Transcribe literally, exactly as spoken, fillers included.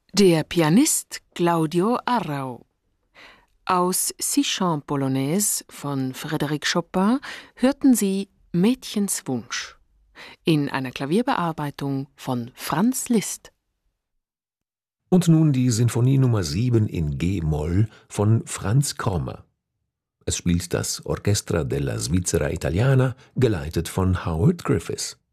Der Pianist Claudio Arrau. Aus Six Chants Polonaises von Frédéric Chopin hörten Sie Mädchens Wunsch in einer Klavierbearbeitung von Franz Liszt. Und nun die Sinfonie Nummer sieben in G-Moll von Franz Kormer. Es spielt das Orchestra della Svizzera Italiana, geleitet von Howard Griffiths.